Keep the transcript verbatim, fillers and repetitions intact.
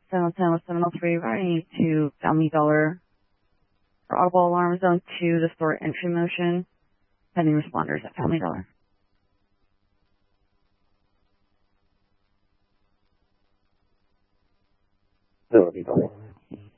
seven oh seven with seven oh three, routing to Family Dollar for audible alarm zone two, the store entry motion, pending responders at Family Dollar. Facility Dollar.